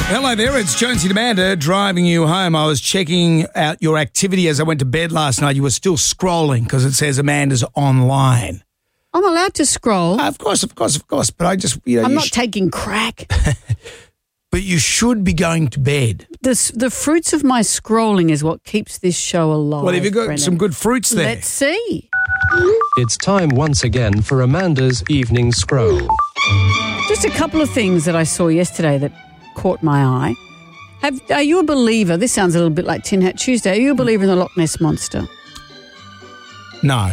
Hello there, it's Jonesy and Amanda driving you home. I was checking out your activity as I went to bed last night. You were still scrolling because it says Amanda's online. I'm allowed to scroll. Of course. But I just, I'm not taking crack. But you should be going to bed. The fruits of my scrolling is what keeps this show alive. Well, have you got Brendan? some good fruits there? Let's see. It's time once again for Amanda's evening scroll. Just a couple of things that I saw yesterday that caught my eye. Are you a believer? This sounds a little bit like Tin Hat Tuesday. Are you a believer in the Loch Ness Monster? No.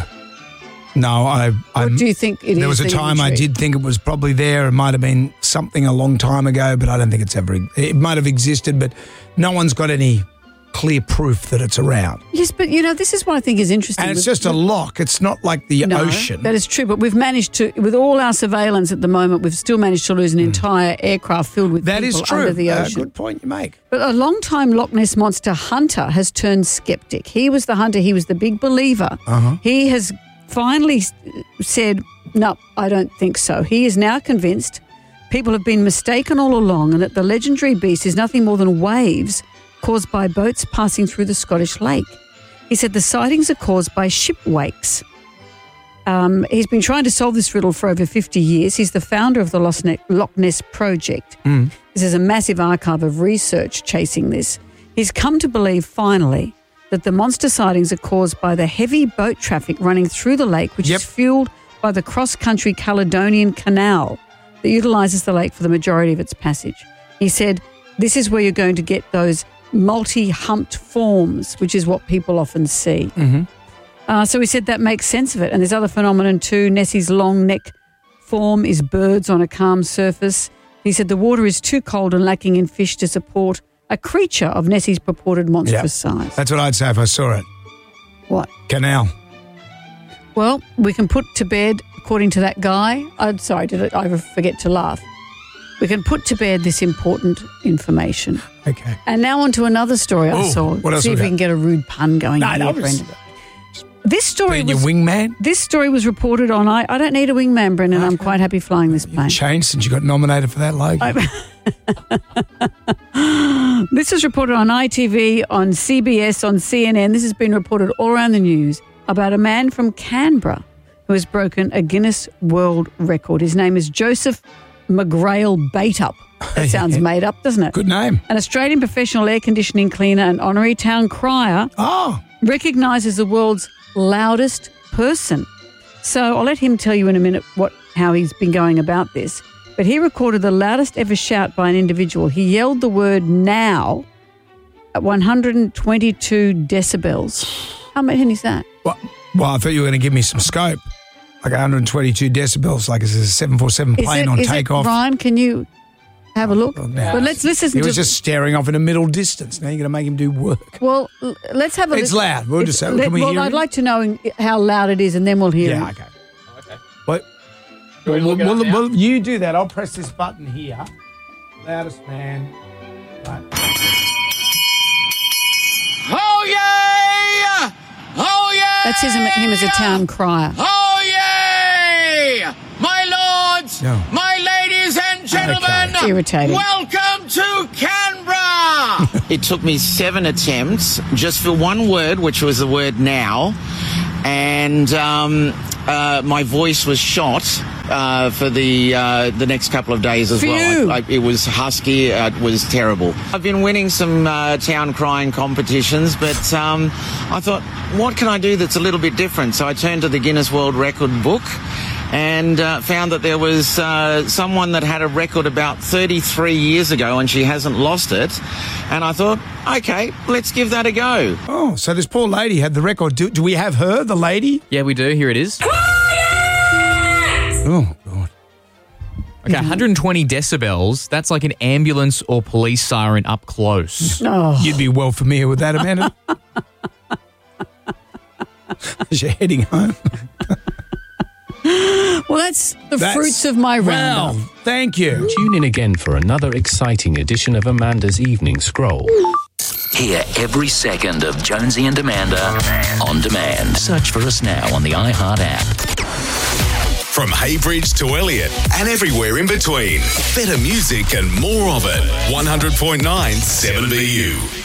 Or do you think it is? There was a time I did think it was probably there. It might have been something a long time ago, but I don't think it's ever. It might have existed, but no one's got any clear proof that it's around. Yes, but this is what I think is interesting. And it's just a lock. It's not like the ocean. That is true, but we've managed to, with all our surveillance at the moment, we've still managed to lose an entire aircraft filled with people under the ocean. Good point you make. But a long-time Loch Ness Monster hunter has turned skeptic. He was the hunter. He was the big believer. He has finally said, no, I don't think so. He is now convinced people have been mistaken all along and that the legendary beast is nothing more than waves caused by boats passing through the Scottish lake. He said the sightings are caused by ship wakes. He's been trying to solve this riddle for over 50 years. He's the founder of the Loch Ness Project. This is a massive archive of research chasing this. He's come to believe finally that the monster sightings are caused by the heavy boat traffic running through the lake, which is fueled by the cross-country Caledonian Canal that utilises the lake for the majority of its passage. He said, this is where you're going to get those multi-humped forms, which is what people often see. So he said that makes sense of it. And there's other phenomenon too. Nessie's long neck form is birds on a calm surface. He said the water is too cold and lacking in fish to support a creature of Nessie's purported monstrous size. That's what I'd say if I saw it. What? Canal. Well, we can put to bed, according to that guy. I'm sorry, did I forget to laugh? We can put to bed this important information. Okay. And now on to another story I saw. What else See if we got? can get a rude pun going here, Brendan. This story Being your wingman? This story was reported on. I don't need a wingman, Brendan. I'm quite happy flying this plane. You've changed since you got nominated for that logo. This was reported on ITV, on CBS, on CNN. This has been reported all around the news about a man from Canberra who has broken a Guinness World Record. His name is Joseph McGrail Baitup. That sounds made up, doesn't it? Good name. An Australian professional air conditioning cleaner and honorary town crier recognised the world's loudest person. So I'll let him tell you in a minute how he's been going about this. But he recorded the loudest ever shout by an individual. He yelled the word now at 122 decibels. How many is that? Well, I thought you were going to give me some scope. Like 122 decibels, like it's a 747 plane on takeoff. Ryan, can you have a look? But let's listen to... He was just staring off in a middle distance. Now you're going to make him do work. Well, let's have a... It's loud. We'll just say, can we hear I'd it? like to know how loud it is and then we'll hear it. Yeah, okay. What? Well, you do that. I'll press this button here. Loudest man. Right. Oh, yeah! Oh, yeah! That's him as a town crier. Oh, yeah! My lords, my ladies and gentlemen, It's irritating. welcome to Canberra! It took me 7 attempts just for one word, which was the word now, and my voice was shot for the next couple of days as well. It was husky. It was terrible. I've been winning some town crying competitions, but I thought, what can I do that's a little bit different? So I turned to the Guinness World Record book and found that there was someone that had a record about 33 years ago and she hasn't lost it. And I thought, okay, let's give that a go. Oh, so this poor lady had the record. Do we have her, the lady? Yeah, we do. Here it is. Oh, God. Okay, 120 decibels. That's like an ambulance or police siren up close. Oh. You'd be well familiar with that, Amanda. As you're heading home. Well, that's the fruits of my roundup. Well, thank you. Tune in again for another exciting edition of Amanda's Evening Scroll. Hear every second of Jonesy and Amanda on demand. Search for us now on the iHeart app. From Haybridge to Elliot and everywhere in between. Better music and more of it. 100.9 7BU.